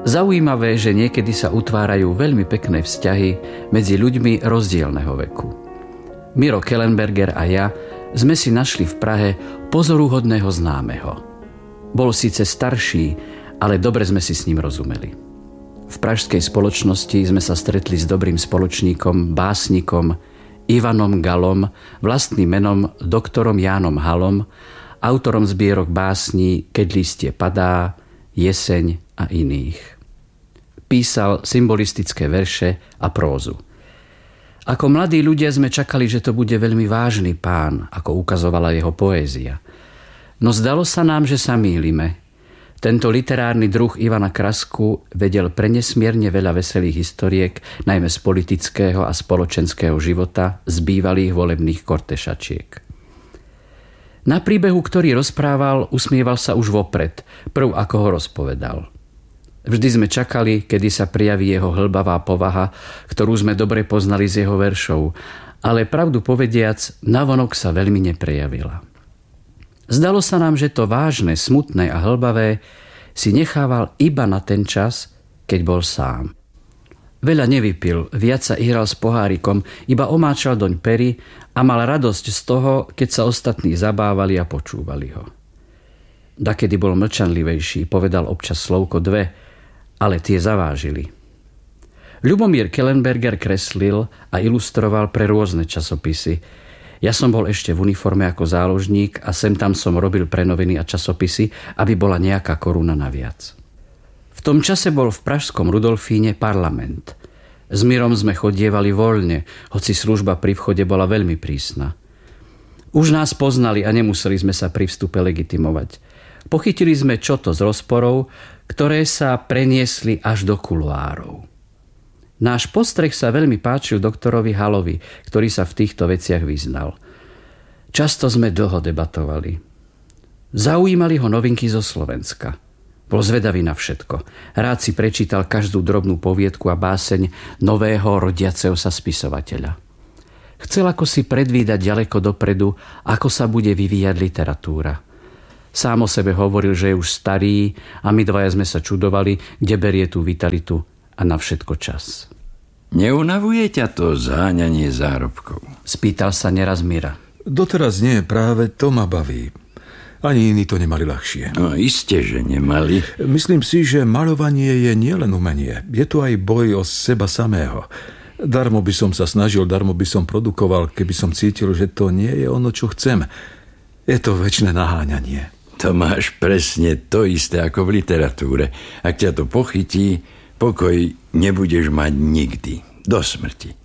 Zaujímavé, že niekedy sa utvárajú veľmi pekné vzťahy medzi ľuďmi rozdielneho veku. Miro Kellenberger a ja sme si našli v Prahe pozoruhodného známeho. Bol síce starší, ale dobre sme si s ním rozumeli. V pražskej spoločnosti sme sa stretli s dobrým spoločníkom, básnikom Ivanom Galom, vlastným menom doktorom Jánom Halom, autorom zbierok básní Keď listie padá, Jeseň a iných. Písal symbolistické verše a prózu. Ako mladí ľudia sme čakali, že to bude veľmi vážny pán, ako ukazovala jeho poézia. No zdalo sa nám, že sa mýlime. Tento literárny druh Ivana Krasku vedel prenesmierne veľa veselých historiek, najmä z politického a spoločenského života, z bývalých volebných kortešačiek. Na príbehu, ktorý rozprával, usmieval sa už vopred, prv ako ho rozpovedal. Vždy sme čakali, kedy sa prijaví jeho hlbavá povaha, ktorú sme dobre poznali z jeho veršov, ale pravdu povediac, navonok sa veľmi neprejavila. Zdalo sa nám, že to vážne, smutné a hlbavé si nechával iba na ten čas, keď bol sám. Veľa nevypil, viac sa ihral s pohárikom, iba omáčal doň pery a mal radosť z toho, keď sa ostatní zabávali a počúvali ho. Dakedy bol mlčanlivejší, povedal občas slovko dve, ale tie zavážili. Ľubomír Kellenberger kreslil a ilustroval pre rôzne časopisy. Ja som bol ešte v uniforme ako záložník a sem tam som robil pre noviny a časopisy, aby bola nejaká koruna naviac. V tom čase bol v pražskom Rudolfíne parlament. S Mirom sme chodievali voľne, hoci služba pri vchode bola veľmi prísna. Už nás poznali a nemuseli sme sa pri vstupe legitimovať. Pochytili sme čoto z rozporov, ktoré sa preniesli až do kuloárov. Náš postreh sa veľmi páčil doktorovi Halovi, ktorý sa v týchto veciach vyznal. Často sme dlho debatovali. Zaujímali ho novinky zo Slovenska. Bol zvedavý na všetko. Rád si prečítal každú drobnú poviedku a báseň nového rodiaceho sa spisovateľa. Chcel ako si predvídať ďaleko dopredu, ako sa bude vyvíjať literatúra. Sám o sebe hovoril, že je už starý a my dvaja sme sa čudovali, kde berie tú vitalitu a na všetko čas. Neunavuje ťa to zháňanie zárobkov? Spýtal sa neraz Mira. Doteraz nie, práve to ma baví. Ani iní to nemali ľahšie. No iste, že nemali. Myslím si, že maľovanie je nielen umenie. Je to aj boj o seba samého. Darmo by som sa snažil, darmo by som produkoval, keby som cítil, že to nie je ono, čo chcem. Je to večné naháňanie. To máš presne to isté ako v literatúre. Ak ťa to pochytí, pokoj nebudeš mať nikdy, do smrti.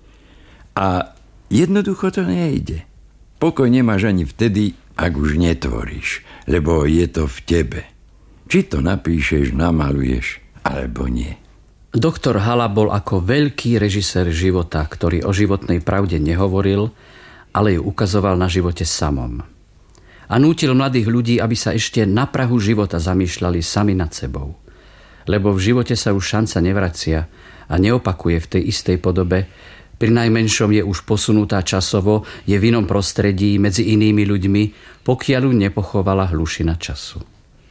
A jednoducho to nejde. Pokoj nemáš ani vtedy, ak už netvoríš, lebo je to v tebe. Či to napíšeš, namaluješ, alebo nie. Doktor Hala bol ako veľký režisér života, ktorý o životnej pravde nehovoril, ale ju ukazoval na živote samom. A nútil mladých ľudí, aby sa ešte na prahu života zamýšľali sami nad sebou. Lebo v živote sa už šanca nevracia a neopakuje v tej istej podobe, pri najmenšom je už posunutá časovo, je v inom prostredí medzi inými ľuďmi, pokiaľ ju nepochovala hlušina času.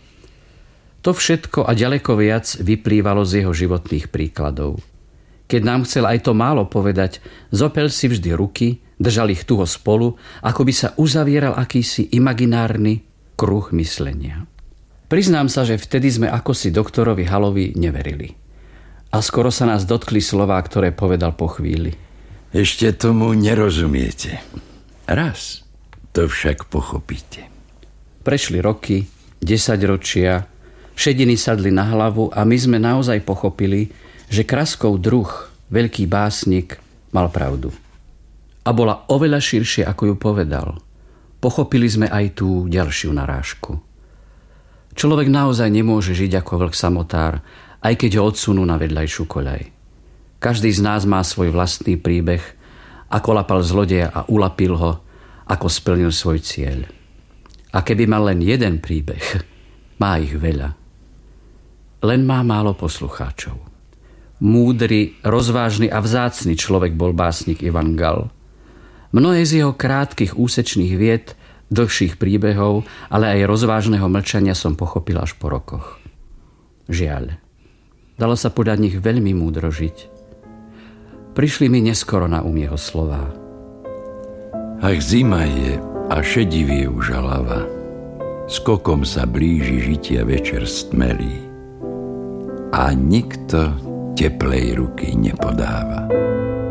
To všetko a ďaleko viac vyplývalo z jeho životných príkladov. Keď nám chcel aj to málo povedať, zopel si vždy ruky, držal ich tuho spolu, ako by sa uzavieral akýsi imaginárny kruh myslenia. Priznám sa, že vtedy sme akosi doktorovi Halovi neverili. A skoro sa nás dotkli slová, ktoré povedal po chvíli. Ešte tomu nerozumiete. Raz to však pochopíte. Prešli roky, 10 ročia, šediny sadli na hlavu a my sme naozaj pochopili, že Kraskov druh, veľký básnik, mal pravdu. A bola oveľa širšie, ako ju povedal. Pochopili sme aj tú ďalšiu narážku. Človek naozaj nemôže žiť ako vlk samotár, aj keď ho odsunú na vedľajšiu koľaj. Každý z nás má svoj vlastný príbeh, ako lapal zlodeja a ulapil ho, ako splnil svoj cieľ. A keby mal len jeden príbeh, má ich veľa. Len má málo poslucháčov. Múdry, rozvážny a vzácny človek bol básnik Ivan Gal. Mnohé z jeho krátkych úsečných vied, dlhších príbehov, ale aj rozvážneho mlčania som pochopil až po rokoch. Žiaľ. Dalo sa podľa nich veľmi múdro žiť. Prišli mi neskoro na jeho slová. Ach, zima je a šedivie už hlava. Skokom sa blíži žitia večer stmelý. A nikto teplej ruky nepodáva.